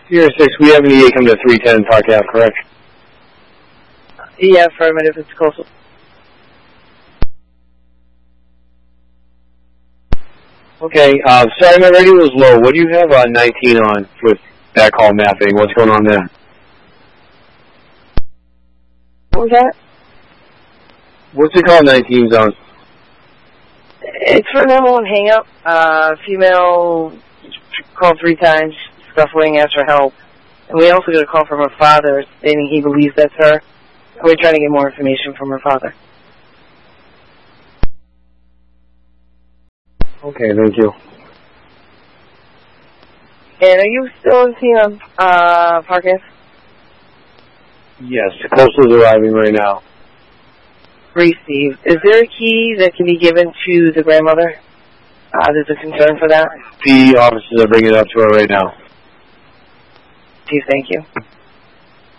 Sierra 6, we have an EA come to 310 Park Ave, correct? Yeah, affirmative, it's coastal. Okay, sorry, my radio was low. What do you have 19 on with that call mapping? What's going on there? What was that? What's the call 19 on? It's for an M1 hang-up. Female called 3 times, scuffling, asked for help. And we also got a call from her father stating he believes that's her. We're trying to get more information from her father. Okay, thank you. And are you still on the scene on Park Ave? Yes, the coastal's arriving right now. Received. Is there a key that can be given to the grandmother? There's a concern for that? The officers are bringing it up to her right now. Please, thank you.